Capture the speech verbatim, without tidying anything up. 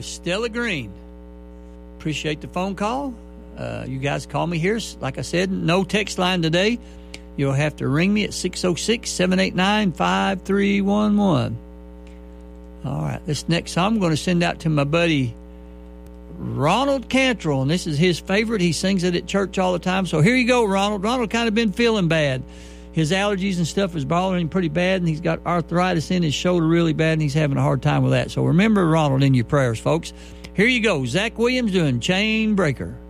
Miss Stella Green. Appreciate the phone call. Uh, you guys call me here. Like I said, no text line today. You'll have to ring me at six oh six, seven eight nine, five three one one. All right, this next song I'm going to send out to my buddy Ronald Cantrell, and this is his favorite. He sings it at church all the time. So here you go, Ronald. Ronald kind of been feeling bad. His allergies and stuff is bothering him pretty bad, and he's got arthritis in his shoulder really bad, and he's having a hard time with that. So remember Ronald in your prayers, folks. Here you go. Zach Williams doing Chain Breaker.